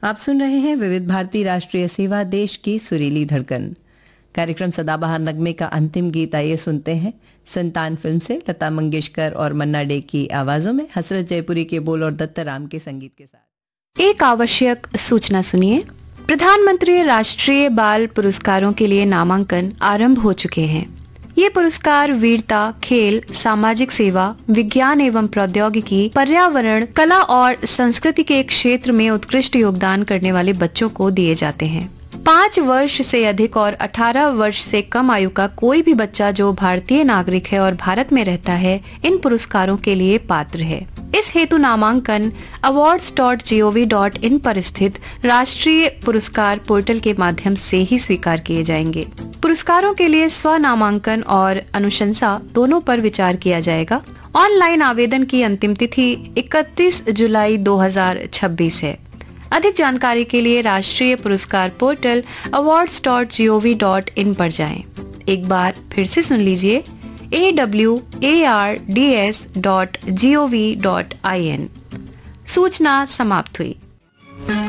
आप सुन रहे हैं विविध भारती राष्ट्रीय सेवा, देश की सुरीली धड़कन। कार्यक्रम सदाबहार नगमे का अंतिम गीत आइए सुनते हैं। संतान फिल्म से लता मंगेशकर और मन्ना डे की आवाजों में हसरत जयपुरी के बोल और दत्ताराम के संगीत के साथ। एक आवश्यक सूचना सुनिए। प्रधानमंत्री राष्ट्रीय बाल पुरस्कारों के लिए नामांकन आरंभ हो चुके हैं। ये पुरस्कार वीरता, खेल, सामाजिक सेवा, विज्ञान एवं प्रौद्योगिकी, पर्यावरण, कला और संस्कृति के क्षेत्र में उत्कृष्ट योगदान करने वाले बच्चों को दिए जाते हैं। 5 वर्ष से अधिक और 18 वर्ष से कम आयु का कोई भी बच्चा जो भारतीय नागरिक है और भारत में रहता है, इन पुरस्कारों के लिए पात्र है। इस हेतु नामांकन awards.gov.in पर स्थित राष्ट्रीय पुरस्कार पोर्टल के माध्यम से ही स्वीकार किए जाएंगे। पुरस्कारों के लिए स्व नामांकन और अनुशंसा दोनों पर विचार किया जाएगा। ऑनलाइन आवेदन की अंतिम तिथि 31 जुलाई 2026 है। अधिक जानकारी के लिए राष्ट्रीय पुरस्कार पोर्टल awards.gov.in पर जाएं। एक बार फिर से सुन लीजिए, awards.gov.in। सूचना समाप्त हुई।